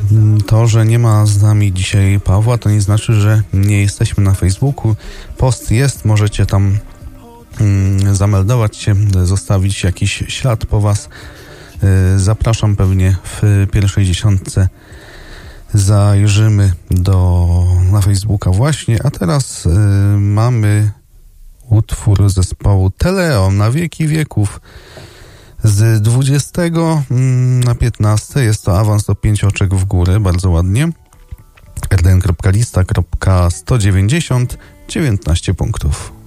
To, że nie ma z nami dzisiaj Pawła, to nie znaczy, że nie jesteśmy na Facebooku. Post jest, możecie tam zameldować się, zostawić jakiś ślad po was. Zapraszam, pewnie w pierwszej dziesiątce zajrzymy na Facebooka właśnie, a teraz mamy utwór zespołu Teleo na wieki wieków. Z 20 na 15 jest to awans do 5 oczek w górę, bardzo ładnie. rdn.lista.190 19 punktów.